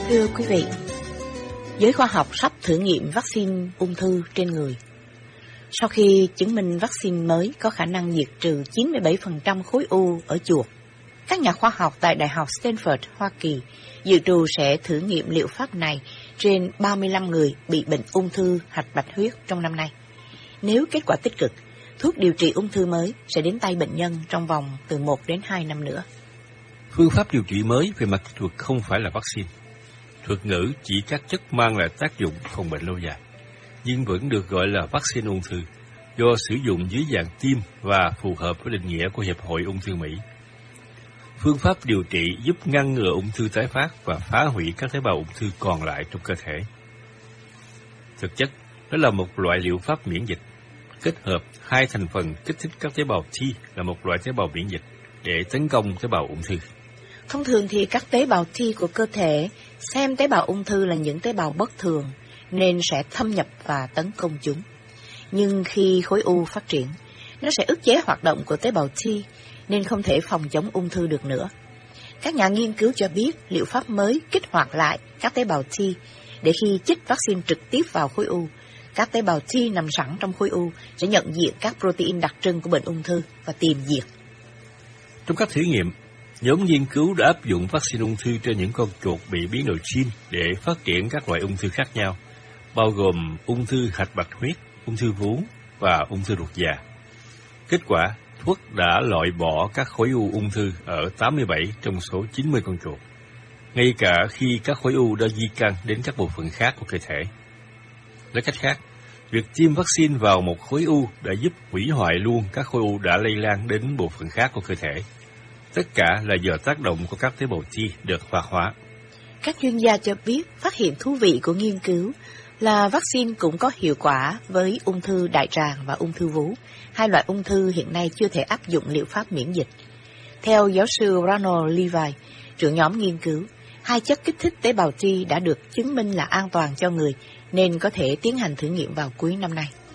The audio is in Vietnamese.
Thưa quý vị, giới khoa học sắp thử nghiệm vaccine ung thư trên người. Sau khi chứng minh vaccine mới có khả năng diệt trừ 97% khối u ở chuột, các nhà khoa học tại Đại học Stanford, Hoa Kỳ dự trù sẽ thử nghiệm liệu pháp này trên 35 người bị bệnh ung thư hạch bạch huyết trong năm nay. Nếu kết quả tích cực, thuốc điều trị ung thư mới sẽ đến tay bệnh nhân trong vòng từ 1 đến 2 năm nữa. Phương pháp điều trị mới về mặt kỹ thuật không phải là vaccine. Thuật ngữ chỉ các chất mang lại tác dụng phòng bệnh lâu dài, nhưng vẫn được gọi là vaccine ung thư, do sử dụng dưới dạng tiêm và phù hợp với định nghĩa của Hiệp hội Ung thư Mỹ. Phương pháp điều trị giúp ngăn ngừa ung thư tái phát và phá hủy các tế bào ung thư còn lại trong cơ thể. Thực chất, nó là một loại liệu pháp miễn dịch, kết hợp hai thành phần kích thích các tế bào T là một loại tế bào miễn dịch để tấn công tế bào ung thư. Thông thường thì các tế bào T của cơ thể xem tế bào ung thư là những tế bào bất thường nên sẽ thâm nhập và tấn công chúng. Nhưng khi khối u phát triển, nó sẽ ức chế hoạt động của tế bào T nên không thể phòng chống ung thư được nữa. Các nhà nghiên cứu cho biết liệu pháp mới kích hoạt lại các tế bào T để khi chích vaccine trực tiếp vào khối u, các tế bào T nằm sẵn trong khối u sẽ nhận diện các protein đặc trưng của bệnh ung thư và tìm diệt. Trong các thử nghiệm, nhóm nghiên cứu đã áp dụng vaccine ung thư trên những con chuột bị biến đổi gene để phát triển các loại ung thư khác nhau, bao gồm ung thư hạch bạch huyết, ung thư vú và ung thư ruột già. Kết quả, thuốc đã loại bỏ các khối u ung thư ở 87 trong số 90 con chuột, ngay cả khi các khối u đã di căn đến các bộ phận khác của cơ thể. Nói cách khác, việc tiêm vaccine vào một khối u đã giúp hủy hoại luôn các khối u đã lây lan đến bộ phận khác của cơ thể. Tất cả là do tác động của các tế bào T được hoạt hóa. Các chuyên gia cho biết phát hiện thú vị của nghiên cứu là vaccine cũng có hiệu quả với ung thư đại tràng và ung thư vú, hai loại ung thư hiện nay chưa thể áp dụng liệu pháp miễn dịch. Theo giáo sư Ronald Levy, trưởng nhóm nghiên cứu, hai chất kích thích tế bào T đã được chứng minh là an toàn cho người nên có thể tiến hành thử nghiệm vào cuối năm nay.